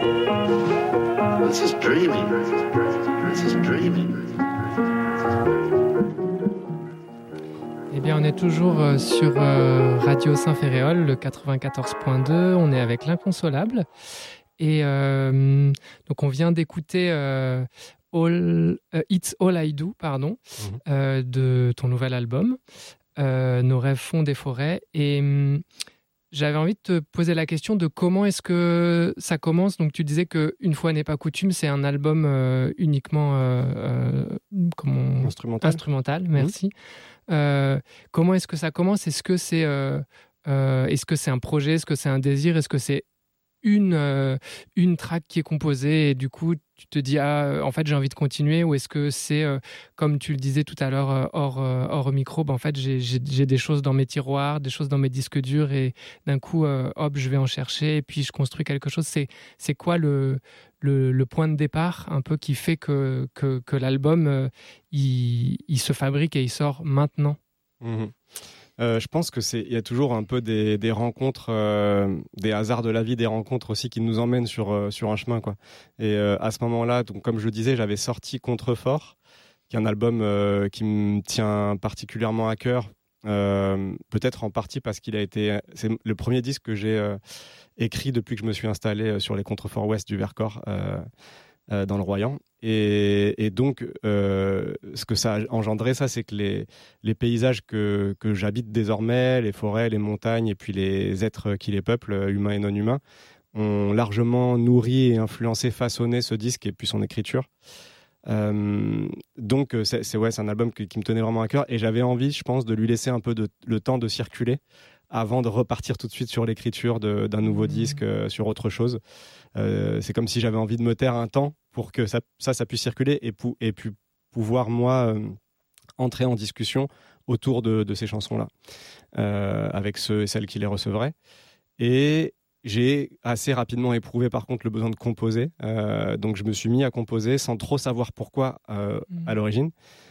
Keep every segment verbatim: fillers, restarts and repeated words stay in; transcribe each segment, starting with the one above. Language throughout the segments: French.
This is dreaming. This is dreaming. Eh bien, on est toujours sur euh, Radio Saint-Ferréol, le quatre-vingt-quatorze point deux. On est avec l'Inconsolable. Et euh, donc, on vient d'écouter euh, All, uh, It's All I Do, pardon, mmh. euh, de ton nouvel album, euh, Nos rêves font des forêts. Et hum, j'avais envie de te poser la question de comment est-ce que ça commence. Donc, tu disais qu'une fois n'est pas coutume, c'est un album euh, uniquement euh, euh, comment... instrumental. instrumental. Merci. Mmh. Euh, comment est-ce que ça commence ? Est-ce que c'est, euh, euh, est-ce que c'est un projet ? Est-ce que c'est un désir ? Est-ce que c'est une, euh, une track qui est composée et du coup tu te dis ah, en fait j'ai envie de continuer ? Ou est-ce que c'est, euh, comme tu le disais tout à l'heure euh, hors, euh, hors micro, bah, en fait j'ai, j'ai, j'ai des choses dans mes tiroirs, des choses dans mes disques durs et d'un coup euh, hop je vais en chercher et puis je construis quelque chose. C'est, c'est quoi le, le, le point de départ un peu qui fait que, que, que l'album euh, il, il se fabrique et il sort maintenant ? Mmh. Euh, je pense que c'est, il y a toujours un peu des, des rencontres, euh, des hasards de la vie, des rencontres aussi qui nous emmènent sur euh, sur un chemin, quoi. Et euh, à ce moment-là, donc comme je le disais, j'avais sorti Contrefort, qui est un album euh, qui me tient particulièrement à cœur, euh, peut-être en partie parce qu'il a été, c'est le premier disque que j'ai euh, écrit depuis que je me suis installé sur les contreforts ouest du Vercors. Euh, Euh, dans le Royan. Et, et donc, euh, ce que ça a engendré, ça, c'est que les, les paysages que, que j'habite désormais, les forêts, les montagnes, et puis les êtres qui les peuplent, humains et non humains, ont largement nourri et influencé, façonné ce disque et puis son écriture. Euh, donc, c'est, c'est, ouais, c'est un album que, qui me tenait vraiment à cœur. Et j'avais envie, je pense, de lui laisser un peu de, le temps de circuler avant de repartir tout de suite sur l'écriture de, d'un nouveau disque, euh, sur autre chose. Euh, c'est comme si j'avais envie de me taire un temps pour que ça, ça, ça puisse circuler et, pou- et puis pouvoir, moi, euh, entrer en discussion autour de, de ces chansons-là, euh, avec ceux et celles qui les recevraient. Et j'ai assez rapidement éprouvé, par contre, le besoin de composer. Euh, donc, je me suis mis à composer sans trop savoir pourquoi euh, mmh. à l'origine.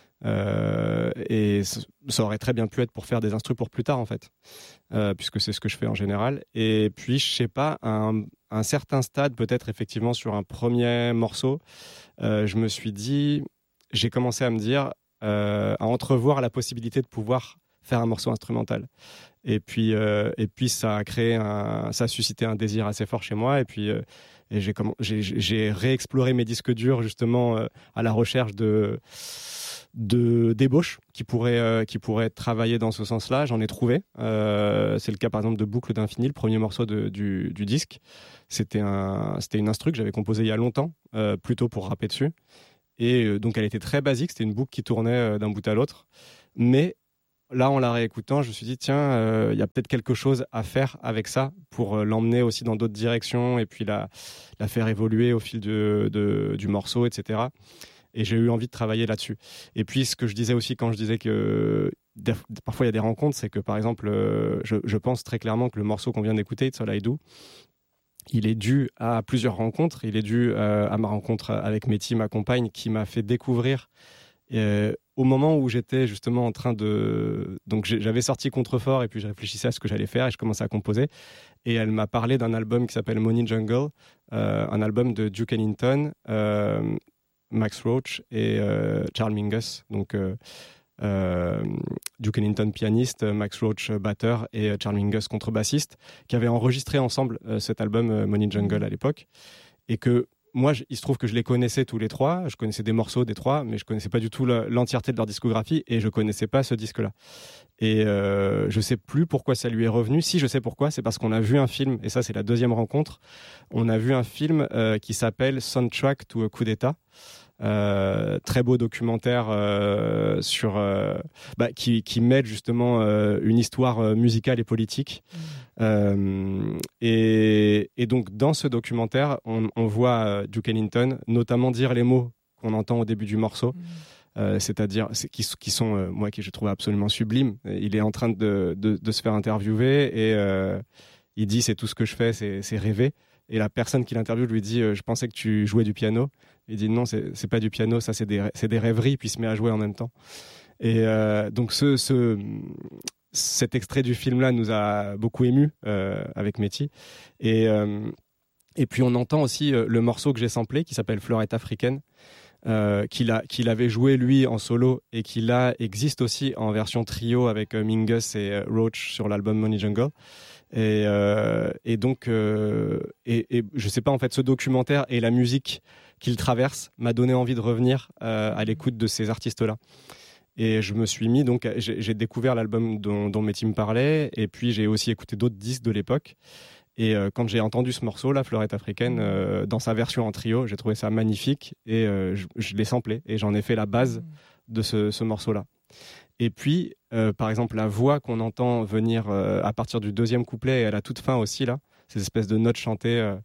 Euh, et ça aurait très bien pu être pour faire des instrus pour plus tard en fait, euh, puisque c'est ce que je fais en général. Et puis je sais pas, à un, à un certain stade, peut-être effectivement sur un premier morceau, euh, je me suis dit, j'ai commencé à me dire, euh, à entrevoir la possibilité de pouvoir faire un morceau instrumental. Et puis, euh, et puis ça a créé, un, ça a suscité un désir assez fort chez moi. Et puis euh, et j'ai, j'ai, j'ai réexploré mes disques durs justement euh, à la recherche de de débauche qui pourrait euh, qui pourrait travailler dans ce sens-là. J'en ai trouvé. Euh, c'est le cas par exemple de Boucle d'Infini, le premier morceau de, du, du disque. C'était un c'était une instru que j'avais composée il y a longtemps, euh, plutôt pour rapper dessus. Et euh, donc elle était très basique. C'était une boucle qui tournait euh, d'un bout à l'autre. Mais là, en la réécoutant, je me suis dit tiens, il euh, y a peut-être quelque chose à faire avec ça pour euh, l'emmener aussi dans d'autres directions et puis la la faire évoluer au fil de, de du morceau, et cetera. Et j'ai eu envie de travailler là-dessus. Et puis, ce que je disais aussi quand je disais que parfois il y a des rencontres, c'est que par exemple, euh, je, je pense très clairement que le morceau qu'on vient d'écouter, It's All I Do, il est dû à plusieurs rencontres. Il est dû euh, à ma rencontre avec Métis, ma compagne, qui m'a fait découvrir euh, au moment où j'étais justement en train de... Donc j'avais sorti Contrefort et puis je réfléchissais à ce que j'allais faire et je commençais à composer. Et elle m'a parlé d'un album qui s'appelle Money Jungle, euh, un album de Duke Ellington, euh, Max Roach et euh, Charles Mingus, donc euh, euh, Duke Ellington pianiste, Max Roach batteur et Charles Mingus contrebassiste, qui avaient enregistré ensemble euh, cet album euh, Money Jungle à l'époque, et que moi, je, il se trouve que je les connaissais tous les trois, je connaissais des morceaux des trois, mais je connaissais pas du tout la, l'entièreté de leur discographie et je connaissais pas ce disque-là. Et euh, je sais plus pourquoi ça lui est revenu. Si, je sais pourquoi, c'est parce qu'on a vu un film, et ça c'est la deuxième rencontre, on a vu un film euh, qui s'appelle Soundtrack to a Coup d'État. Euh, très beau documentaire euh, sur euh, bah, qui, qui mêle justement euh, une histoire euh, musicale et politique. Mmh. Euh, et, et donc dans ce documentaire, on, on voit euh, Duke Ellington notamment dire les mots qu'on entend au début du morceau. Mmh. Euh, c'est-à-dire c'est, qui, qui sont euh, moi qui je trouve absolument sublimes. Il est en train de, de, de se faire interviewer et euh, il dit c'est tout ce que je fais, c'est, c'est rêver. Et la personne qui l'interviewe lui dit euh, je pensais que tu jouais du piano. Il dit non, c'est, c'est pas du piano, ça c'est des, c'est des rêveries, puis il se met à jouer en même temps. Et euh, donc ce, ce, cet extrait du film-là nous a beaucoup émus euh, avec Métis. Et, euh, Et puis on entend aussi euh, le morceau que j'ai samplé qui s'appelle Fleurette africaine, euh, qu'il, a, qu'il avait joué lui en solo et qui là existe aussi en version trio avec euh, Mingus et euh, Roach sur l'album Money Jungle. Et, euh, et donc, euh, et, et je sais pas, en fait, ce documentaire et la musique qu'il traverse m'a donné envie de revenir euh, à l'écoute de ces artistes-là. Et je me suis mis, donc, j'ai, j'ai découvert l'album dont, dont Métis me parlait, et puis j'ai aussi écouté d'autres disques de l'époque. Et euh, quand j'ai entendu ce morceau, la Fleurette africaine, euh, dans sa version en trio, j'ai trouvé ça magnifique, et euh, je, je l'ai samplé, et j'en ai fait la base de ce, ce morceau-là. Et puis, euh, par exemple, la voix qu'on entend venir euh, à partir du deuxième couplet et à la toute fin aussi, là, ces espèces de notes chantées, euh,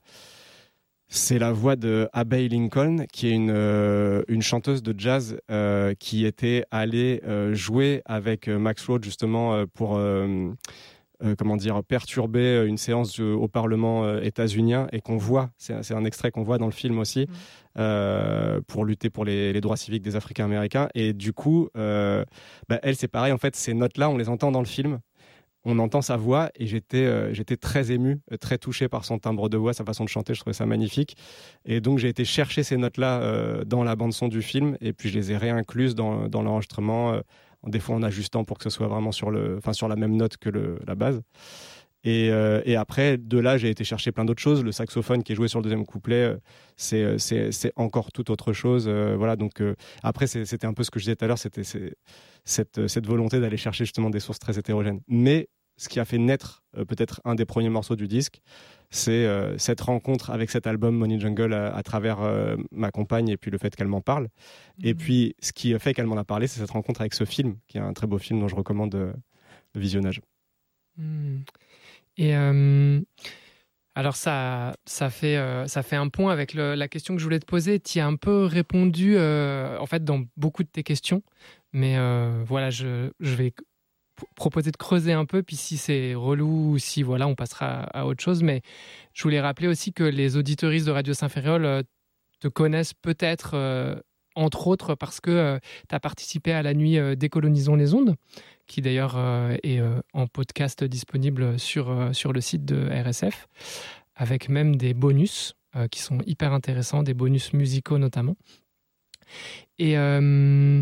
c'est la voix de Abbey Lincoln, qui est une, euh, une chanteuse de jazz euh, qui était allée euh, jouer avec Max Roach, justement, euh, pour... Euh, Euh, comment dire, perturber une séance euh, au Parlement euh, états-unien et qu'on voit, c'est un, c'est un extrait qu'on voit dans le film aussi, mmh. euh, pour lutter pour les, les droits civiques des Africains-Américains. Et du coup, euh, bah, elle, c'est pareil, en fait, ces notes-là, on les entend dans le film, on entend sa voix et j'étais, euh, j'étais très ému, très touché par son timbre de voix, sa façon de chanter, je trouvais ça magnifique. Et donc, j'ai été chercher ces notes-là euh, dans la bande-son du film et puis je les ai réincluses dans, dans l'enregistrement, euh, des fois en ajustant pour que ce soit vraiment sur, le, enfin, sur la même note que le, la base. Et, euh, et après, de là, j'ai été chercher plein d'autres choses. Le saxophone qui est joué sur le deuxième couplet, c'est, c'est, c'est encore tout autre chose. Euh, voilà, donc, euh, après, c'est, c'était un peu ce que je disais tout à l'heure, c'était c'est, cette, cette volonté d'aller chercher justement des sources très hétérogènes. Mais ce qui a fait naître euh, peut-être un des premiers morceaux du disque, c'est euh, cette rencontre avec cet album Money Jungle à, à travers euh, ma compagne et puis le fait qu'elle m'en parle. Mmh. Et puis ce qui a fait qu'elle m'en a parlé, c'est cette rencontre avec ce film, qui est un très beau film dont je recommande euh, le visionnage. Mmh. Et euh, alors ça, ça, fait, euh, ça fait un point avec le, la question que je voulais te poser. Tu y as un peu répondu euh, en fait dans beaucoup de tes questions, mais euh, voilà, je, je vais proposer de creuser un peu, puis si c'est relou, si voilà, on passera à autre chose. Mais je voulais rappeler aussi que les auditeuristes de Radio Saint-Ferréol euh, te connaissent peut-être, euh, entre autres, parce que euh, tu as participé à la nuit euh, Décolonisons les ondes, qui d'ailleurs euh, est euh, en podcast disponible sur, euh, sur le site de R S F, avec même des bonus euh, qui sont hyper intéressants, des bonus musicaux notamment. Et... Euh,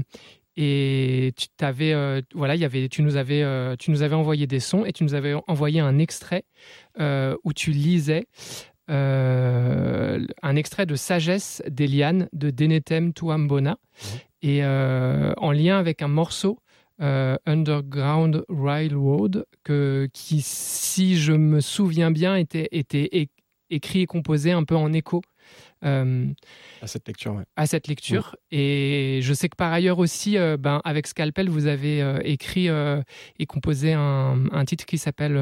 Et tu t'avais, euh, voilà, y avait, tu nous avais, euh, tu nous avais envoyé des sons et tu nous avais envoyé un extrait euh, où tu lisais euh, un extrait de Sagesse d'Eliane de Denetem Tuambona, mmh. et euh, en lien avec un morceau euh, Underground Railroad que, qui, si je me souviens bien, était, était é- écrit et composé un peu en écho. Euh, à cette lecture, ouais. À cette lecture. Oui. Et je sais que par ailleurs aussi, euh, ben, avec Scalpel, vous avez euh, écrit euh, et composé un, un titre qui s'appelle